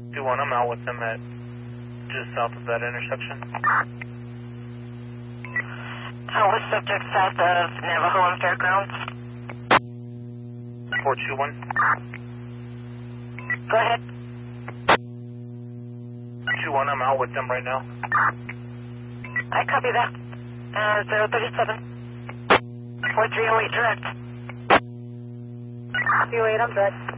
2-1, I'm out with them at just south of that intersection. With subject south of Navajo and Fairgrounds. 421. Go ahead. 2-1, I'm out with them right now. I copy that. 037. 4308 direct. 28, I'm direct.